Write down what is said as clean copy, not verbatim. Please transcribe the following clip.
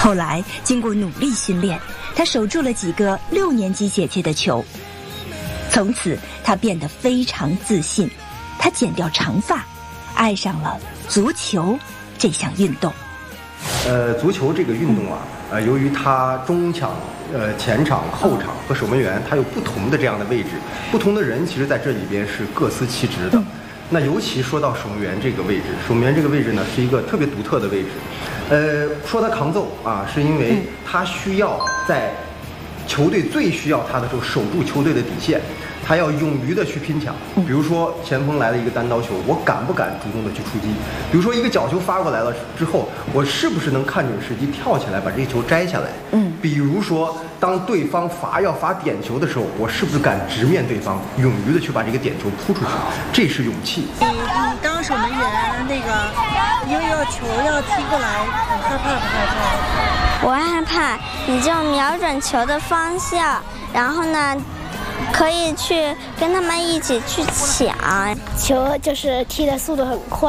后来经过努力训练，他守住了几个6年级姐姐的球。从此他变得非常自信，他剪掉长发，爱上了足球这项运动。 足球这个运动啊，由于它中场、前场、后场和守门员，它有不同的这样的位置，不同的人其实在这里边是各司其职的。那尤其说到守门员这个位置，守门员这个位置呢是一个特别独特的位置。说他抗揍啊，是因为他需要在球队最需要他的时候守住球队的底线。他要勇于的去拼抢，比如说前锋来了一个单刀球，我敢不敢主动的去出击？比如说一个角球发过来了之后，我是不是能看准时机跳起来把这个球摘下来？比如说当对方要罚点球的时候，我是不是敢直面对方，勇于的去把这个点球扑出去？这是勇气。 你当守门员那个，因为球要踢过来，你害怕不害怕？ 我害怕，你就瞄准球的方向，然后呢？可以去跟他们一起去抢球，就是踢的速度很快。